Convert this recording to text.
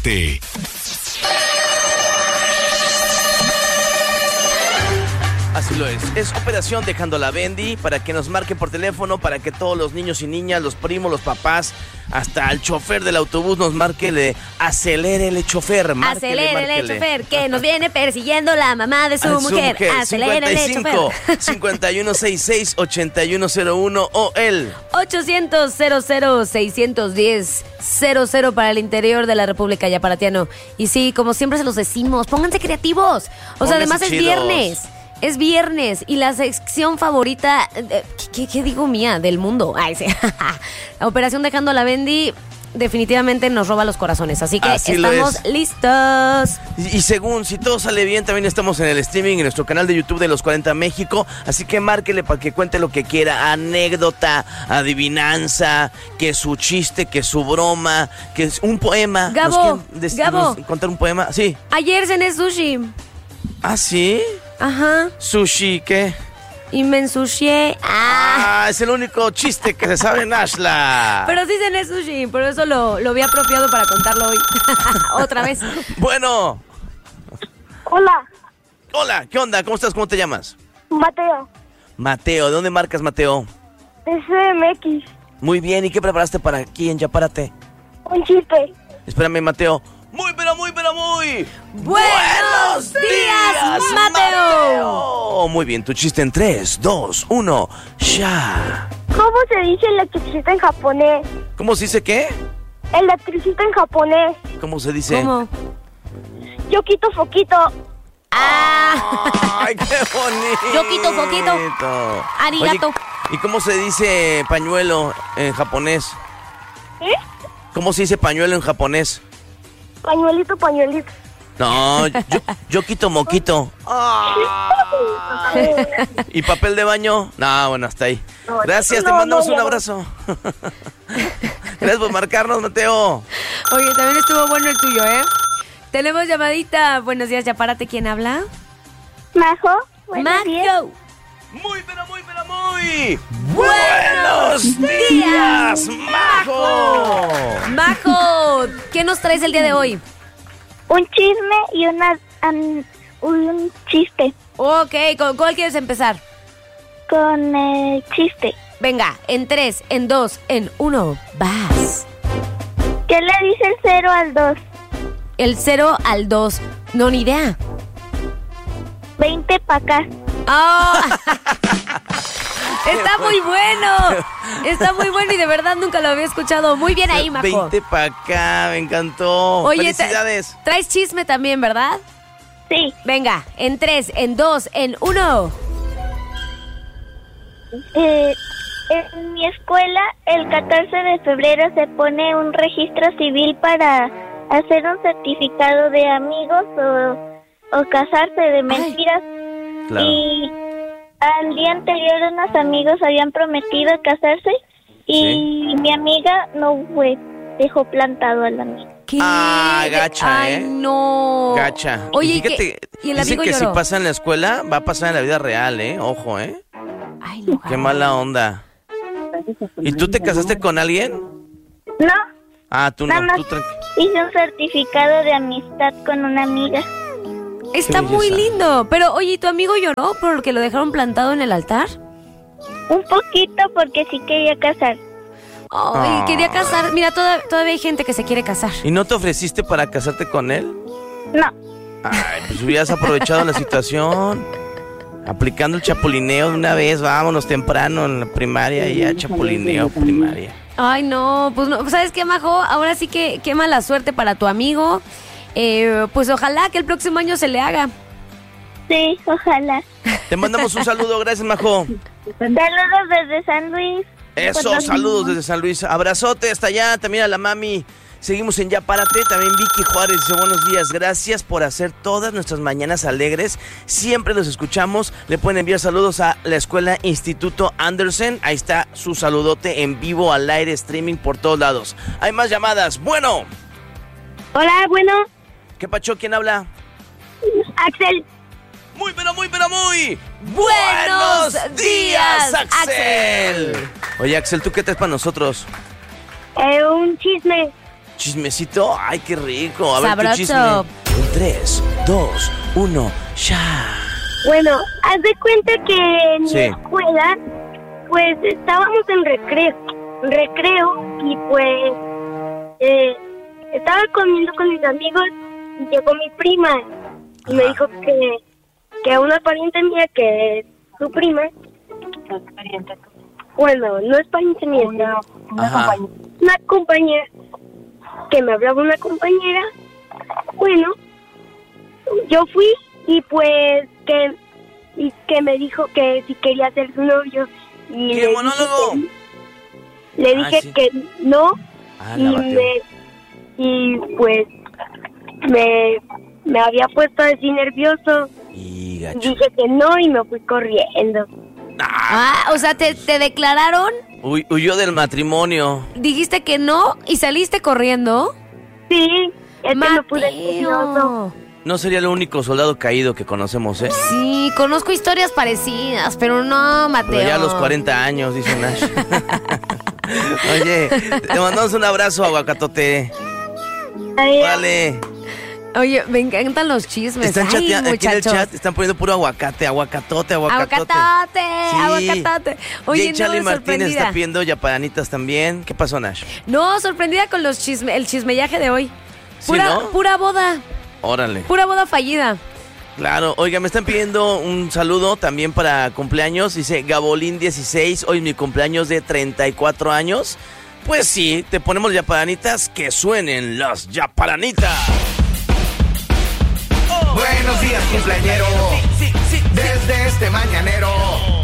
Párate. Así lo es. Es Operación Dejando la Bendy, para que nos marquen por teléfono, para que todos los niños y niñas, los primos, los papás, hasta el chofer del autobús nos marque, le acelérele, chofer. Acelérele, chofer, que nos viene persiguiendo la mamá de su mujer. Acelérele, chofer. 5166-8101 o el 800-00-610-00 para el interior de la República Yaparatiano. Y sí, como siempre se los decimos, pónganse creativos. O sea, además es viernes. Es viernes y la sección favorita, ¿qué digo mía? Del mundo. Ay, sí. Operación Dejando la Bendy definitivamente nos roba los corazones. Así que estamos listos. Y según, si todo sale bien, también estamos en el streaming, en nuestro canal de YouTube de Los 40 México. Así que márquele para que cuente lo que quiera. Anécdota, adivinanza, que su chiste, que su broma, que es un poema. Gabo, Gabo. ¿Contar un poema? Sí. Ayer cené sushi. ¿Ah, sí? Ajá. ¿Sushi qué? Y me ensucié. Es el único chiste que se sabe en Ashla. Pero sí cené sushi, por eso lo vi apropiado para contarlo hoy. Otra vez. Bueno. Hola. Hola, ¿qué onda? ¿Cómo estás? ¿Cómo te llamas? Mateo. Mateo, ¿de dónde marcas, Mateo? De CMX. Muy bien, ¿y qué preparaste para aquí en Ya Párate? Un chiste. Espérame, Mateo. Muy ¡Buenos días, Mateo! Muy bien, tu chiste en 3, 2, 1, ya. ¿Cómo se dice electricista en japonés? ¿Cómo se dice qué? Electricista en japonés. ¿Cómo se dice? ¿Cómo? Yo quito foquito. ¡Ay, qué bonito! Yo quito foquito. Arigato. Oye, ¿y cómo se dice pañuelo en japonés? ¿Eh? ¿Cómo se dice pañuelo en japonés? Pañuelito, pañuelito. No, yo quito moquito. ¿Y papel de baño? No, bueno, hasta ahí. Gracias, te mandamos un abrazo. Gracias por marcarnos, Mateo. Oye, también estuvo bueno el tuyo, ¿eh? Tenemos llamadita. Buenos días, Ya Párate. ¿Quién habla? Majo. Buenos días. Majo. Muy buenos días, Majo. Majo, ¿qué nos traes el día de hoy? Un chisme y un chiste. Ok, ¿con cuál quieres empezar? Con el chiste. Venga, en 3, en 2, en 1, vas. ¿Qué le dice el 0 al 2? El 0 al 2, no, ni idea. 20 para acá. ¡Oh! Está muy bueno. Está muy bueno y de verdad nunca lo había escuchado. Muy bien ahí, Majo. 20 para acá, me encantó. Oye, felicidades. Traes chisme también, ¿verdad? Sí. Venga, en 3, en 2, en 1. En mi escuela, el 14 de febrero se pone un registro civil para hacer un certificado de amigos o casarse de mentiras. Claro. Y al día anterior unos amigos habían prometido casarse y mi amiga no fue, dejó plantado al amigo. ¿Qué? Gacha, Ay, no. Gacha. Oye, y fíjate, ¿y el dicen amigo que lloró? si pasa en la escuela, va a pasar en la vida real, Ojo, Ay, no. Qué mala onda. ¿Y tú te casaste con alguien? No. Tú no, Nada más tú tranquilo. hice un certificado de amistad con una amiga. Está muy lindo. Pero, oye, ¿y tu amigo lloró porque lo dejaron plantado en el altar? Un poquito porque sí quería casar. Ay, quería casar. Mira, todavía hay gente que se quiere casar. ¿Y no te ofreciste para casarte con él? No. Ay, pues hubieras aprovechado la situación. Aplicando el chapulineo de una vez, vámonos temprano en la primaria y ya chapulineo primaria. Ay, no, pues no, ¿sabes qué, Majo? Ahora sí que qué mala suerte para tu amigo. Pues ojalá que el próximo año se le haga. Sí, ojalá. Te mandamos un saludo, gracias, Majo. Saludos desde San Luis. Eso, saludos desde San Luis. Abrazote hasta allá, también a la mami. Seguimos en Ya Párate. También Vicky Juárez dice buenos días. Gracias por hacer todas nuestras mañanas alegres. Siempre los escuchamos. Le pueden enviar saludos a la escuela Instituto Andersen. Ahí está su saludote en vivo, al aire, streaming por todos lados. Hay más llamadas. Bueno. Hola, bueno. ¿Qué pacho? ¿Quién habla? Axel. Muy buenos días, Axel. Oye, Axel, ¿tú qué traes para nosotros? Un chisme. ¿Chismecito? Ay, qué rico. A ver, tu chisme. Sabroso. En 3, 2, 1, ya. Bueno, haz de cuenta que en Sí. mi escuela, pues estábamos en recreo y pues estaba comiendo con mis amigos y llegó mi prima y me dijo que una pariente mía, que es su prima, bueno, no es pariente mía, una compañera, que me hablaba una compañera. Bueno, yo fui y pues que me dijo que si quería ser su novio y ¿Qué monólogo? Le dije sí. que no La batió. y pues me había puesto así nervioso Y y gacho. dije que no y me fui corriendo. O sea, te declararon, Huyó del matrimonio. dijiste que no y saliste corriendo. Sí, es que me puse nervioso. Mateo. No sería el único soldado caído que conocemos, ¿eh? Sí, conozco historias parecidas, pero no, Mateo. Pero ya a los 40 años, dice Nash. Oye, te mandamos un abrazo, aguacatote. Ay, Vale. Oye, me encantan los chismes. Están Ay, chateando aquí en el muchachos. chat, están poniendo puro aguacate, aguacatote. Aguacatote, Sí. aguacatote. Oye, Jay Charlie no, Martínez está sorprendida. pidiendo yapanitas también. ¿Qué pasó, Nash? No, sorprendida con el chismellaje de hoy. Sí, ¿no? Pura boda, Órale. pura boda fallida. Claro, oiga, me están pidiendo un saludo también para cumpleaños. Dice Gabolín 16, hoy mi cumpleaños de 34 años. Pues sí, te ponemos yapanitas, que suenen las yapanitas. Buenos días, cumpleañero. Desde este mañanero